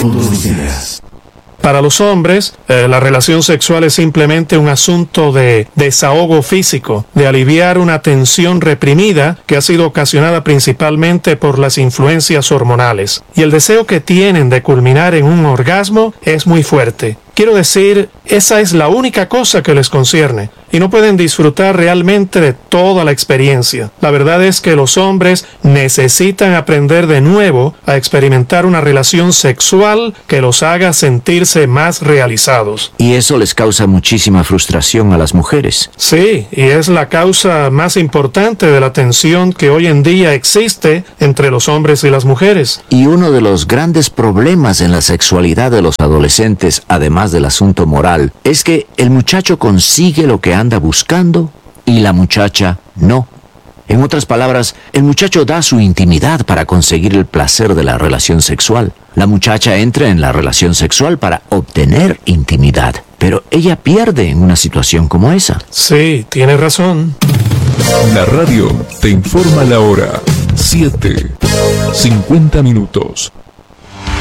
todos los días. Para los hombres, la relación sexual es simplemente un asunto de desahogo físico, de aliviar una tensión reprimida que ha sido ocasionada principalmente por las influencias hormonales. Y el deseo que tienen de culminar en un orgasmo es muy fuerte. Quiero decir, esa es la única cosa que les concierne, y no pueden disfrutar realmente de toda la experiencia. La verdad es que los hombres necesitan aprender de nuevo a experimentar una relación sexual que los haga sentirse más realizados. Y eso les causa muchísima frustración a las mujeres. Sí, y es la causa más importante de la tensión que hoy en día existe entre los hombres y las mujeres. Y uno de los grandes problemas en la sexualidad de los adolescentes, además del asunto moral, es que el muchacho consigue lo que anda buscando y la muchacha no. En otras palabras, el muchacho da su intimidad para conseguir el placer de la relación sexual. La muchacha entra en la relación sexual para obtener intimidad, pero ella pierde en una situación como esa. Sí, tiene razón. La radio te informa la hora. 7:50.